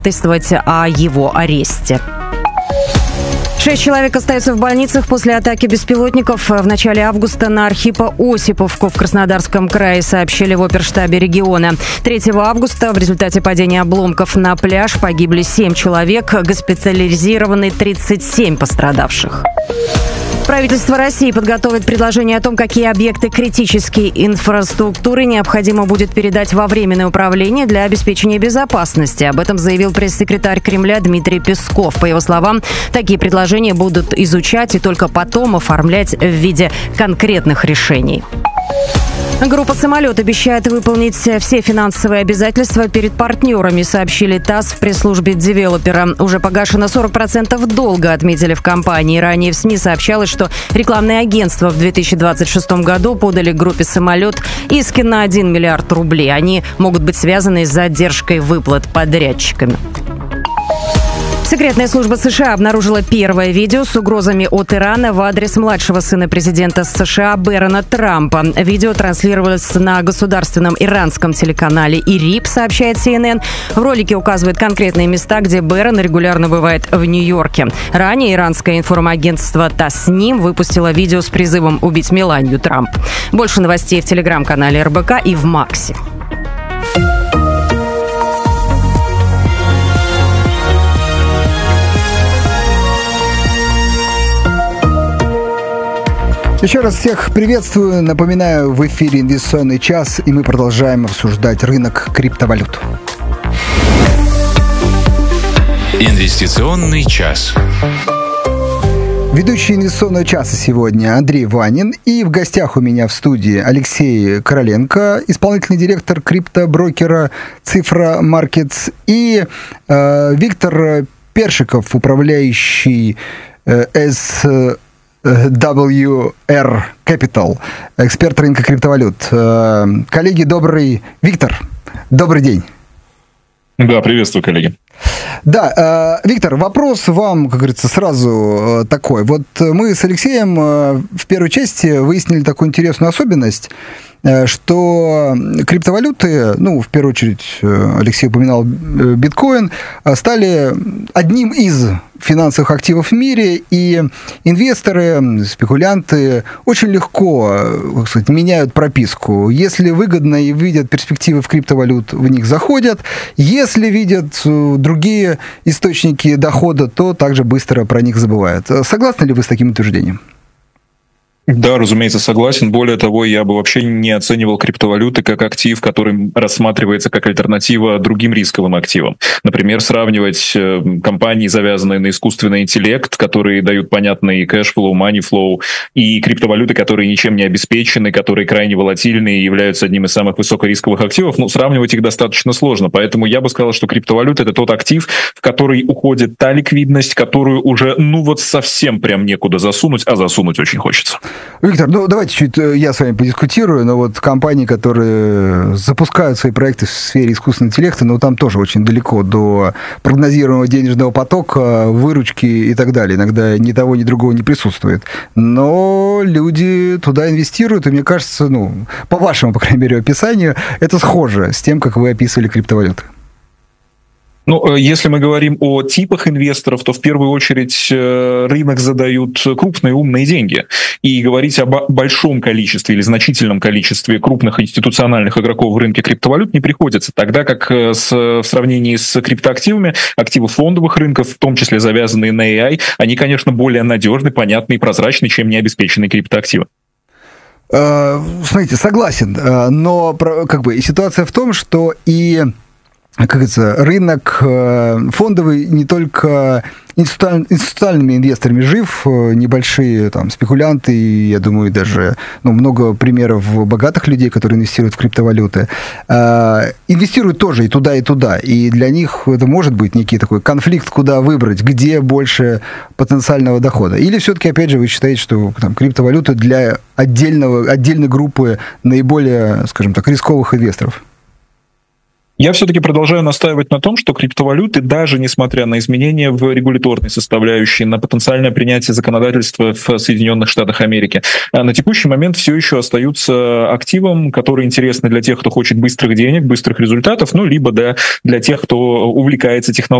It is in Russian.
о его аресте. 6 человек остаются в больницах после атаки беспилотников в начале августа на Архипо-Осиповку в Краснодарском крае, сообщили в оперштабе региона. 3 августа в результате падения обломков на пляж погибли 7 человек, госпитализированы 37 пострадавших. Правительство России подготовит предложение о том, какие объекты критической инфраструктуры необходимо будет передать во временное управление для обеспечения безопасности. Об этом заявил пресс-секретарь Кремля Дмитрий Песков. По его словам, такие предложения будут изучать и только потом оформлять в виде конкретных решений. Группа «Самолет» обещает выполнить все финансовые обязательства перед партнерами, сообщили ТАСС в пресс-службе девелопера. Уже погашено 40% долга, отметили в компании. Ранее в СМИ сообщалось, что рекламные агентства в 2026 году подали группе «Самолет» иски на 1 миллиард рублей. Они могут быть связаны с задержкой выплат подрядчиками. Секретная служба США обнаружила первое видео с угрозами от Ирана в адрес младшего сына президента США Бэрона Трампа. Видео транслировалось на государственном иранском телеканале ИРИБ, сообщает CNN. В ролике указывают конкретные места, где Бэрон регулярно бывает в Нью-Йорке. Ранее иранское информагентство Тасним выпустило видео с призывом убить Меланию Трамп. Больше новостей в телеграм-канале РБК и в Максе. Еще раз всех приветствую. Напоминаю, в эфире «Инвестиционный час», и мы продолжаем обсуждать рынок криптовалют. Инвестиционный час. Ведущий «Инвестиционного часа» сегодня Андрей Ванин. И в гостях у меня в студии Алексей Короленко, исполнительный директор криптоброкера «Цифра Маркетс», и Виктор Першиков, управляющий SWR Capital, эксперт рынка криптовалют. Коллеги, Виктор, добрый день. Да, приветствую, коллеги. Да, Виктор, вопрос вам, как говорится, сразу такой. Вот мы с Алексеем в первой части выяснили такую интересную особенность, что криптовалюты, в первую очередь, Алексей упоминал биткоин, стали одним из финансовых активов в мире, и инвесторы, спекулянты очень легко, так сказать, меняют прописку. Если выгодно и видят перспективы в криптовалют, в них заходят. Если видят другие источники дохода, то также быстро про них забывают. Согласны ли вы с таким утверждением? Да, разумеется, согласен. Более того, я бы вообще не оценивал криптовалюты как актив, который рассматривается как альтернатива другим рисковым активам. Например, сравнивать компании, завязанные на искусственный интеллект, которые дают понятный кэшфлоу, манифлоу, и криптовалюты, которые ничем не обеспечены, которые крайне волатильны и являются одним из самых высокорисковых активов, сравнивать их достаточно сложно. Поэтому я бы сказал, что криптовалюта — это тот актив, в который уходит та ликвидность, которую уже, совсем прям некуда засунуть, а засунуть очень хочется. Виктор, давайте чуть я с вами подискутирую, но вот компании, которые запускают свои проекты в сфере искусственного интеллекта, там тоже очень далеко до прогнозируемого денежного потока, выручки и так далее. Иногда ни того, ни другого не присутствует. Но люди туда инвестируют, и мне кажется, по вашему, по крайней мере, описанию, это схоже с тем, как вы описывали криптовалюты. Если мы говорим о типах инвесторов, то в первую очередь рынок задают крупные умные деньги. И говорить о большом количестве или значительном количестве крупных институциональных игроков в рынке криптовалют не приходится, тогда как в сравнении с криптоактивами, активы фондовых рынков, в том числе завязанные на AI, они, конечно, более надежны, понятны и прозрачны, чем необеспеченные криптоактивы. Смотрите, согласен, но ситуация в том, что рынок фондовый не только институциональными инвесторами жив, небольшие спекулянты, и, я думаю, даже много примеров богатых людей, которые инвестируют в криптовалюты, инвестируют тоже и туда, и для них это может быть некий такой конфликт, куда выбрать, где больше потенциального дохода. Или все-таки, опять же, вы считаете, что криптовалюты для отдельной группы наиболее, скажем так, рисковых инвесторов? Я все-таки продолжаю настаивать на том, что криптовалюты, даже несмотря на изменения в регуляторной составляющей, на потенциальное принятие законодательства в Соединенных Штатах Америки, на текущий момент все еще остаются активом, который интересны для тех, кто хочет быстрых денег, быстрых результатов, ну, либо для тех, кто увлекается технологиями,